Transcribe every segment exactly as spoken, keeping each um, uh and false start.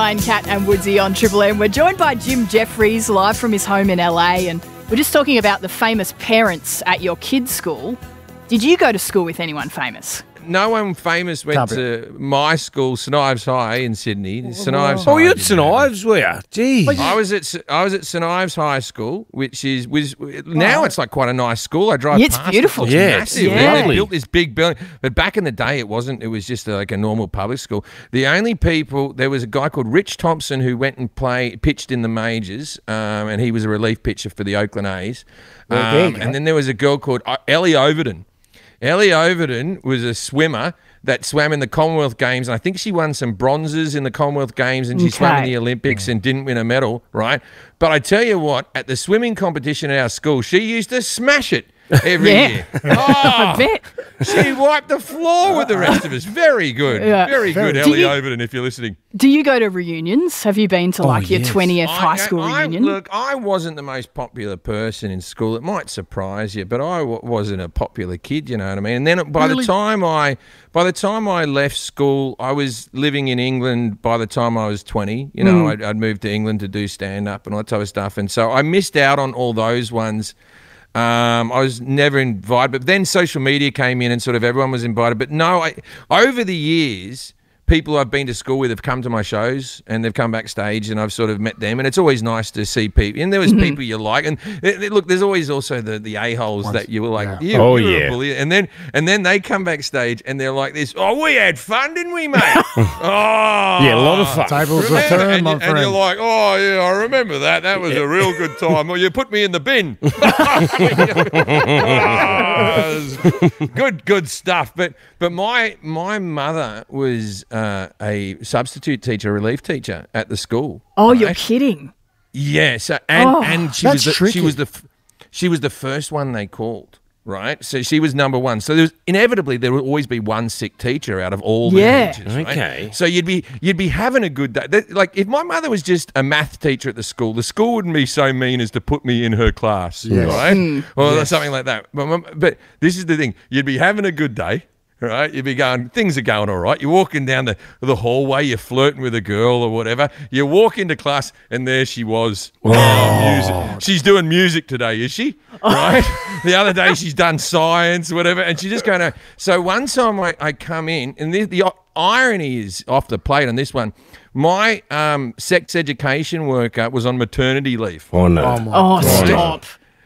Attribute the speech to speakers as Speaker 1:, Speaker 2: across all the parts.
Speaker 1: Ryan, Cat and Woodsy on Triple M. We're joined by Jim Jeffries live from his home in L A, and we're just talking about the famous parents at your kids' school. Did you go to school with anyone famous?
Speaker 2: No one famous went to my school, St Ives High in Sydney. St Ives
Speaker 3: Oh,
Speaker 2: High
Speaker 3: you at St Ives, were you? Gee.
Speaker 2: I was at S- I was at St Ives High School, which is was now it's like quite a nice school. I drive
Speaker 1: Yeah, it's
Speaker 2: past
Speaker 1: beautiful.
Speaker 2: It, it's
Speaker 3: Yeah,
Speaker 2: massive.
Speaker 1: it's
Speaker 2: They
Speaker 1: lovely.
Speaker 2: built this big building, but back in the day, it wasn't. It was just like a normal public school. The only people there was a guy called Rich Thompson who went and play pitched in the majors, um, and he was a relief pitcher for the Oakland A's. Um,
Speaker 4: Well, there you go.
Speaker 2: and then there was a girl called uh, Ellie Overton. Ellie Overton was a swimmer that swam in the Commonwealth Games, and I think she won some bronzes in the Commonwealth Games, and she swam in
Speaker 1: Okay.
Speaker 2: the Olympics and didn't win a medal, right? But I tell you what, at the swimming competition at our school, she used to smash it every
Speaker 1: Yeah.
Speaker 2: year.
Speaker 1: I
Speaker 2: Oh,
Speaker 1: bet.
Speaker 2: she wiped the floor with the rest of us. Very good.
Speaker 1: Yeah.
Speaker 2: Very good,
Speaker 1: Do
Speaker 2: Ellie
Speaker 1: you-
Speaker 2: Overton, if you're listening.
Speaker 1: Do you go to reunions? Have you been to like your
Speaker 3: yes.
Speaker 1: twentieth high
Speaker 2: I-
Speaker 1: school
Speaker 2: I-
Speaker 1: reunion?
Speaker 2: Look, I wasn't the most popular person in school. It might surprise you, but I w- wasn't a popular kid. You know what I mean? And then by the time I, by the time I left school, I was living in England. By the time I was twenty, you know, I'd, I'd moved to England to do stand up and all that type of stuff, and so I missed out on all those ones. Um, I was never invited, but then social media came in and sort of everyone was invited. But no, I, over the years, people I've been to school with have come to my shows and they've come backstage and I've sort of met them, and it's always nice to see people. And there was people you like, and it, it- look, there's always also the the a holes that you were like,
Speaker 4: yeah.
Speaker 2: you,
Speaker 3: Oh,
Speaker 2: you're
Speaker 3: yeah.
Speaker 2: a bully, and then and then they come backstage and they're like this. Oh, we had fun, didn't we, mate? Oh,
Speaker 3: Yeah, a lot of fun.
Speaker 4: Tables
Speaker 2: Remember?
Speaker 4: return,
Speaker 2: and,
Speaker 4: my
Speaker 2: you, and
Speaker 4: friend.
Speaker 2: you're like, oh yeah, I remember that. That was a real good time. Well, you put me in the bin. Oh, good, good stuff. But but my my mother was uh, a substitute teacher, relief teacher at the school.
Speaker 1: Oh, you're
Speaker 2: right?
Speaker 1: kidding.
Speaker 2: Yeah. So and
Speaker 1: Oh,
Speaker 2: and she
Speaker 4: that's
Speaker 2: was the, she
Speaker 4: tricky.
Speaker 2: was the f- she was the first one they called. Right, so she was number one. So there was inevitably there would always be one sick teacher out of all the
Speaker 1: Yeah.
Speaker 2: teachers. Right?
Speaker 3: Okay.
Speaker 2: So you'd be you'd be having a good day. That- Like if my mother was just a math teacher at the school, the school wouldn't be so mean as to put me in her class,
Speaker 4: Yes.
Speaker 2: right? Or something like that. But, my- but this is the thing: you'd be having a good day. Right, you'd be going, things are going all right. You're walking down the, the hallway, you're flirting with a girl or whatever. You walk into class, and there she was. Oh, music. She's doing music today, is she? Right? The other day she's done science, whatever, and she's just going to. So one time I, I come in, and the, the irony is off the plate on this one. My um, sex education worker was on maternity leave.
Speaker 3: Oh, no.
Speaker 4: Oh, my
Speaker 1: Oh,
Speaker 4: God.
Speaker 1: stop.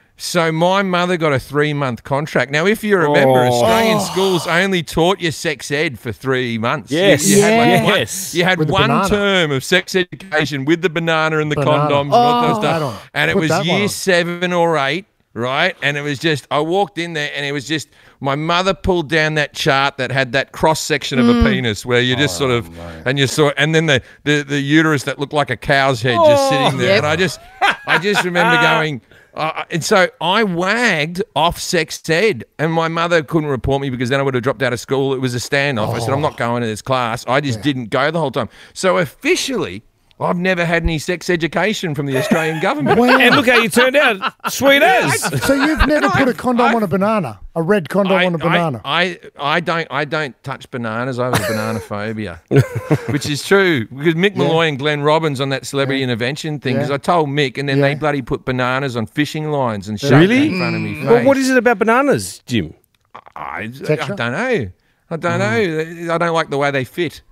Speaker 2: So my mother got a three-month contract. Now, if you remember,
Speaker 3: Oh.
Speaker 2: Australian schools only taught you sex ed for three months.
Speaker 3: Yes.
Speaker 2: You, you had like one-
Speaker 3: Yes.
Speaker 2: you had
Speaker 4: With the
Speaker 2: one
Speaker 4: banana.
Speaker 2: term of sex education with the banana and the
Speaker 4: Banana.
Speaker 2: condoms and all that
Speaker 4: Oh. That on.
Speaker 2: stuff. And it
Speaker 4: Put
Speaker 2: was
Speaker 4: that one
Speaker 2: year
Speaker 4: on.
Speaker 2: seven or eight, right? And it was just, I walked in there and it was just, my mother pulled down that chart that had that cross-section of a penis where you just sort of, and you saw, and then the, the, the uterus that looked like a cow's head just sitting there.
Speaker 1: Yep.
Speaker 2: And I just, I just remember going, Uh, and so I wagged off sex ed, and my mother couldn't report me because then I would have dropped out of school. It was a standoff. I said, I'm not going to this class. I just didn't go the whole time. So officially, I've never had any sex education from the Australian government.
Speaker 4: Wow.
Speaker 3: And look how you turned out. Sweet as.
Speaker 4: So you've never put a condom
Speaker 2: I-
Speaker 4: on a banana, a red condom
Speaker 2: I,
Speaker 4: on a banana.
Speaker 2: I, I, I don't I don't touch bananas. I have a banana phobia, which is true because Mick Malloy and Glenn Robbins on that celebrity intervention thing. Because
Speaker 4: Yeah.
Speaker 2: I told Mick, and then
Speaker 4: Yeah.
Speaker 2: they bloody put bananas on fishing lines and shoved
Speaker 3: Really?
Speaker 2: it in front of me.
Speaker 3: Well, what is it about bananas, Jim?
Speaker 2: I, I
Speaker 4: Texture?
Speaker 2: don't know. I don't know. I don't like the way they fit.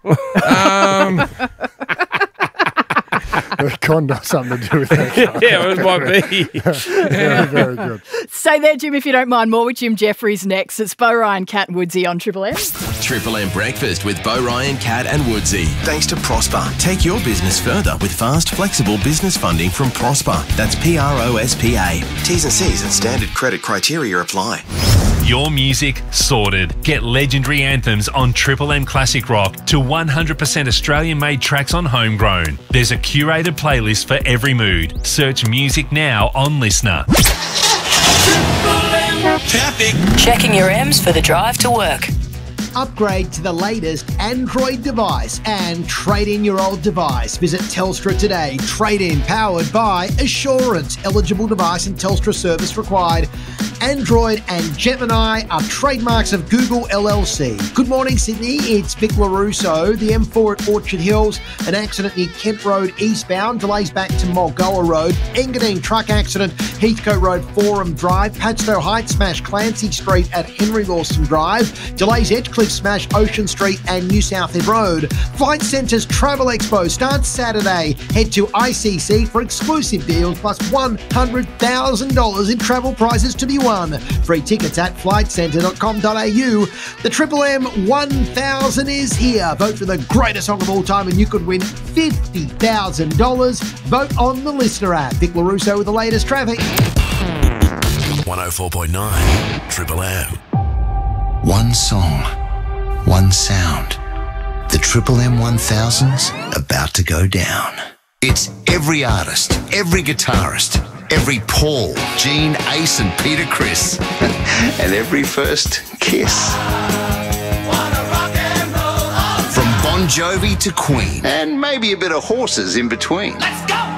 Speaker 2: um,
Speaker 4: The condom something to do with that.
Speaker 3: Yeah, it might be.
Speaker 4: Very, very good.
Speaker 1: Stay there, Jim, if you don't mind. More with Jim Jeffries next. It's Bo Ryan, Cat and Woodsy on Triple M.
Speaker 5: Triple M Breakfast with Bo Ryan, Cat and Woodsy. Thanks to Prosper. Take your business further with fast, flexible business funding from Prosper. That's P R O S P A. T's and C's and standard credit criteria apply.
Speaker 6: Your music sorted. Get legendary anthems on Triple M Classic Rock to one hundred percent Australian-made tracks on Homegrown. There's a curated playlist for every mood. Search music now on Listener.
Speaker 5: Traffic.
Speaker 7: Checking your M's for the drive to work.
Speaker 8: Upgrade to the latest Android device and trade in your old device. Visit Telstra today. Trade in powered by Assurance. Eligible device and Telstra service required. Android and Gemini are trademarks of Google L L C. Good morning, Sydney. It's Vic LaRusso. The M four at Orchard Hills, an accident near Kent Road eastbound, delays back to Mulgoa Road. Engadine truck accident, Heathcote Road, Forum Drive. Padstow Heights smash Clancy Street at Henry Lawson Drive. Delays Edgecliff smash Ocean Street and New Southend Road. Flight Centre's Travel Expo starts Saturday. Head to I C C for exclusive deals plus one hundred thousand dollars in travel prizes to be won. Free tickets at flight centre dot com dot a u. The Triple M one thousand is here. Vote for the greatest song of all time and you could win fifty thousand dollars. Vote on the Listener app. Vic LaRusso with the latest traffic.
Speaker 5: one oh four point nine Triple M. One song, one sound. The Triple M one thousand's about to go down. It's every artist, every guitarist, every Paul, Gene, Ace and Peter Chris, and every first kiss. From Bon Jovi to Queen, and maybe a bit of horses in between. Let's go!